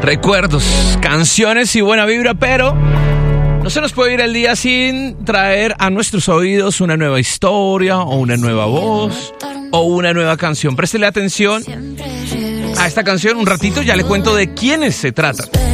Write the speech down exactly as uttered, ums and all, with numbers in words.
recuerdos, canciones y buena vibra, pero no se nos puede ir el día sin traer a nuestros oídos una nueva historia o una nueva voz o una nueva canción. Préstele atención a esta canción un ratito, ya le cuento de quiénes se tratan.